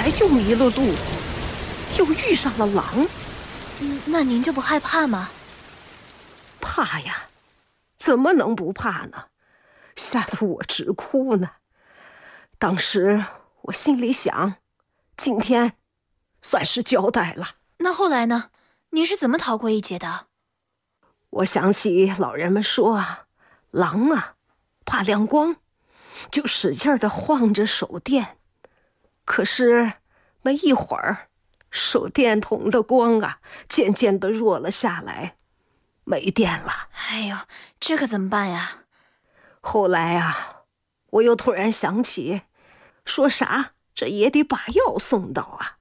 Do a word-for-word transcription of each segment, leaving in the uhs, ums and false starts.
来就迷了路，又遇上了狼。 嗯，那您就不害怕吗？ 怕呀，怎么能不怕呢？吓得我直哭呢。当时我心里想，今天算是交代了。 那后来呢？您是怎么逃过一劫的？ 我想起老人们说啊，狼啊怕亮光，就使劲地晃着手电。可是没一会儿，手电筒的光啊渐渐地弱了下来，没电了。 哎呦，这可怎么办呀？ 后来啊，我又突然想起，说啥这也得把药送到啊。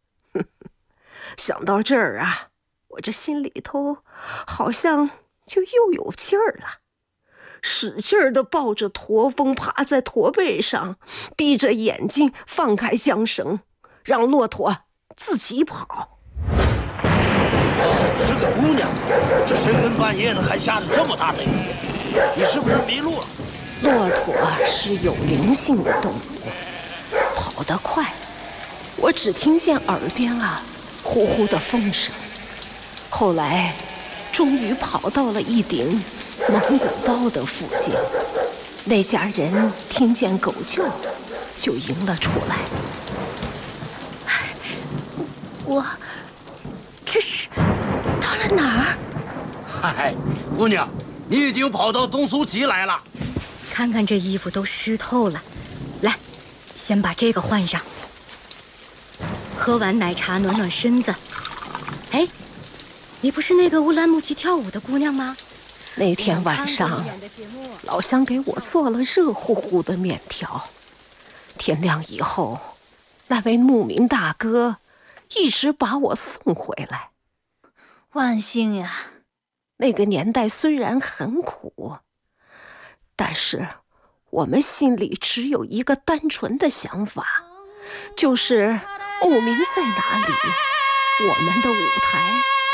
想到这儿啊，我这心里头好像就又有劲儿了，使劲儿地抱着驼峰，趴在驼背上，闭着眼睛放开缰绳，让骆驼自己跑。 哦，是个姑娘，这深更半夜的还下着这么大的雨，你是不是迷路了？ 骆驼是有灵性的动物，跑得快，我只听见耳边啊呼呼的风声。后来终于跑到了一顶蒙古包的附近，那家人听见狗叫就迎了出来。我这是到了哪儿？ 嗨，姑娘，你已经跑到东苏旗来了。 看看这衣服都湿透了，来，先把这个换上。喝完奶茶暖暖身子。哎，你不是那个乌兰牧骑跳舞的姑娘吗？ 那天晚上，老乡给我做了热乎乎的面条。天亮以后，那位牧民大哥一直把我送回来。 万幸呀！ 那个年代虽然很苦，但是我们心里只有一个单纯的想法，就是牧民在哪里，我们的舞台